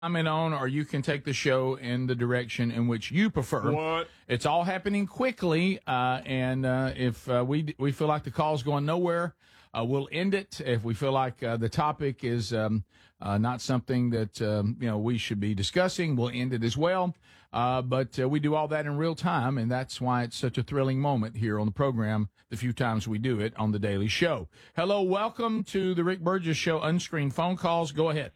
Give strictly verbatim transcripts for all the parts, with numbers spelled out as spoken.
comment on, or you can take the show in the direction in which you prefer. What? It's all happening quickly, uh, and uh, if uh, we we feel like the call's going nowhere, uh, we'll end it. If we feel like uh, the topic is um, uh, not something that um, you know we should be discussing, we'll end it as well. Uh, but uh, we do all that in real time, and that's why it's such a thrilling moment here on the program the few times we do it on the Daily Show. Hello, welcome to the Rick Burgess Show, unscreened phone calls. Go ahead.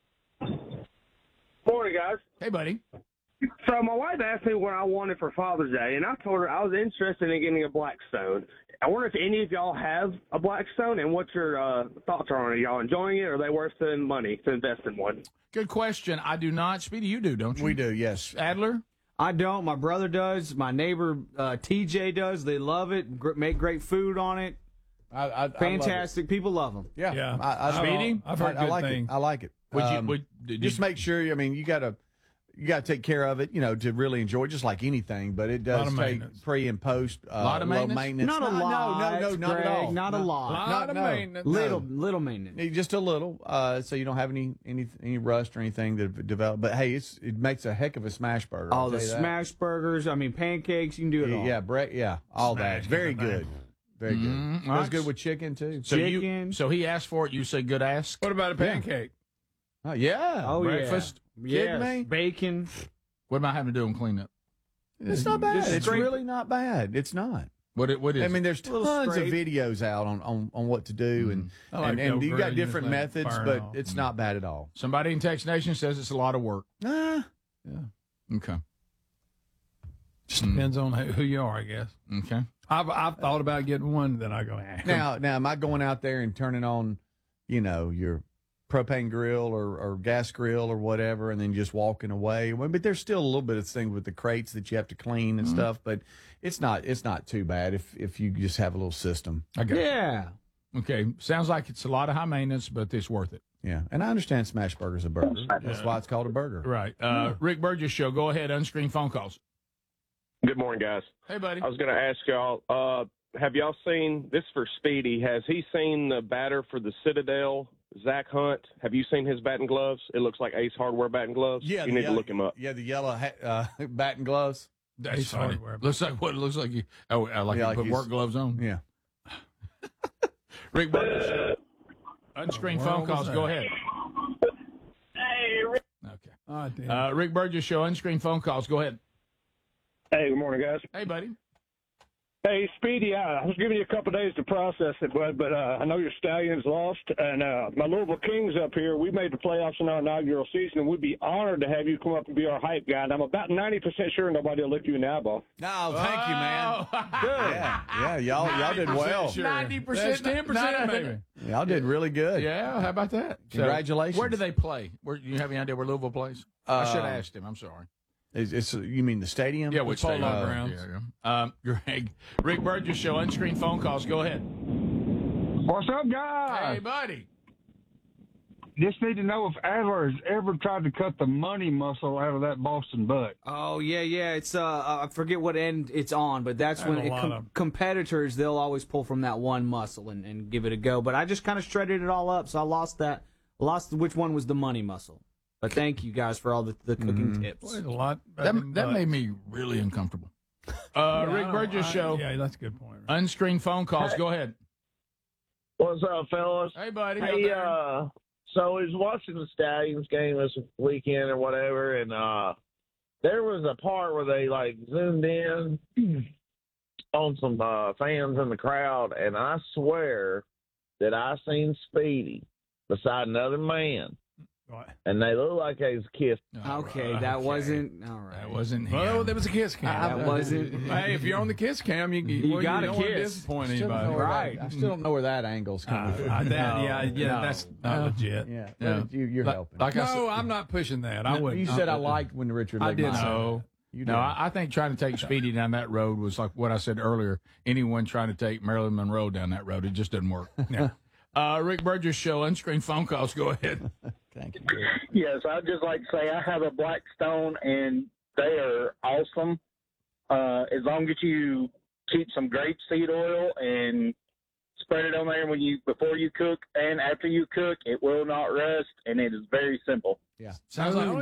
Morning, guys. Hey, buddy. So my wife asked me what I wanted for Father's Day, and I told her I was interested in getting a Blackstone. I wonder if any of y'all have a Blackstone, and what your uh, thoughts are on it. Are y'all enjoying it, or are they worth the money to invest in one? Good question. I do not. Speedy, you do, don't you? We do, yes. Adler? I don't. My brother does. My neighbor uh, T J does. They love it. Gr- make great food on it. I, I, Fantastic. I People love them. Yeah. Yeah. I, I, Speedy? I've heard I, I good like things. it. I like it. Would you, Um, would, did just you, make sure, I mean, you got to you got to take care of it, you know, to really enjoy it, just like anything. But it Lot does of take maintenance. pre and post. Uh, Lot of low maintenance? Not a No, lot. No, no, no, not Greg, at all. Not a No. lot. Lot Not- of no. maintenance. Little, little maintenance. Eh, Just a little, uh, so you don't have any any any rust or anything that develop. But hey, it's it makes a heck of a smash burger. I'll All the tell you that. smash burgers. I mean, pancakes. You can do it all. Yeah, Brett. Yeah, all that. Smash Very everything. good. Very good. Mm, Goes nice. good with chicken too. so you, chicken. so he asked for it. You say good ask. What about a pancake? Oh, yeah. Oh, Breakfast? yeah. Kidding Yes. me? Bacon. What am I having to do in cleanup? It's not bad. Just It's scrape- really not bad. It's not. What it, what is I mean, it? there's Little tons of scrape. videos out on, on, on what to do, and I like and, and no you got green, different just let it methods, burn but off. it's not bad at all. Somebody in Text Nation says it's a lot of work. Ah, Okay. Just depends on who who you are, I guess. Okay. I've I've thought about getting one, then I go, eh. now, now, am I going out there and turning on, you know, your propane grill or, or gas grill or whatever, and then just walking away? Well, but there's still a little bit of thing with the crates that you have to clean and stuff, but it's not it's not too bad if if you just have a little system. I got it. Yeah. Okay. Sounds like it's a lot of high maintenance, but it's worth it. Yeah, and I understand smash burger's a burger. That's why it's called a burger. Right. Uh, Rick Burgess Show. Go ahead. Unscreened phone calls. Good morning, guys. Hey, buddy. I was going to ask y'all, uh, have y'all seen, this for Speedy, has he seen the batter for the Citadel, Zach Hunt? Have you seen his batting gloves? It looks like Ace Hardware batting gloves. Yeah, You the need yellow- to look him up. Yeah, the yellow ha- uh, batting gloves. That's Ace funny. Hardware. Looks like what it looks like. You, oh, I like Yeah, you like put he's- work gloves on. Yeah. Rick Burgess Show. Unscreened What the phone world calls. was Go that? ahead. Okay. Oh, damn. Uh, Rick Burgess Show. Unscreened phone calls. Go ahead. Hey, good morning, guys. Hey, buddy. Hey, Speedy, I was giving you a couple of days to process it, bud, but uh, I know your Stallions lost, and uh, my Louisville Kings up here, we made the playoffs in our inaugural season, and we'd be honored to have you come up and be our hype guy, and I'm about ninety percent sure nobody will lick you in the eyeball. No, thank you, man. Oh. Good. Yeah, yeah, y'all y'all did well. Sure. ninety percent, ten percent, maybe. Y'all did really good. Yeah, how about that? So, Congratulations. where do they play? Where you have any idea where Louisville plays? I should have Uh, asked him. I'm sorry. It's, it's you mean the stadium? Yeah, which Polo stadium? Grounds. Yeah, yeah. Um, Greg, Rick Burgess Show. Unscreened phone calls. Go ahead. What's up, guys? Hey, buddy. Just need to know if Adler has ever tried to cut the money muscle out of that Boston butt. Oh yeah, yeah. It's uh, I forget what end it's on, but that's I when have a it lot com- of- competitors they'll always pull from that one muscle and, and give it a go. But I just kind of shredded it all up, so I lost that. Lost which one was the money muscle. But thank you guys for all the, the cooking tips. Boy, there's a lot. That, that made me really uncomfortable. Uh, Rick Burgess Show. Yeah, that's a good point. Unscreened phone calls. Go ahead. What's up, fellas? Hey, buddy. Hey, uh, so I was watching the Stallions game this weekend or whatever, and uh, there was a part where they like zoomed in on some uh, fans in the crowd, and I swear that I seen Speedy beside another man, What? and they looked like they was kissing. Okay, that Okay. wasn't all right. That wasn't him. Well, there was a kiss cam. That wasn't. Hey, if you're on the kiss cam, you, you, You well, gotta don't want to kiss. disappoint Still don't know anybody. where that- Right. I still don't know where that angle's coming Uh, from. uh, that, No, yeah, yeah, no. that's not No. legit. Yeah, Yeah. but you, you're Like- helping. like I said- No, I'm not pushing that. I wouldn't. you said I liked when Richard. I licked did my say hand. No. You No, did. I, I think trying to take Speedy down that road was like what I said earlier. Anyone trying to take Marilyn Monroe down that road, it just didn't work. Yeah. Uh, Rick Burgess Show. Unscreened phone calls. Go ahead. Thank you. Yes, I'd just like to say I have a Blackstone, and they are awesome. Uh, as long as you keep some grapeseed oil and spread it on there when you before you cook and after you cook. It will not rust, and it is very simple. Yeah. Sounds like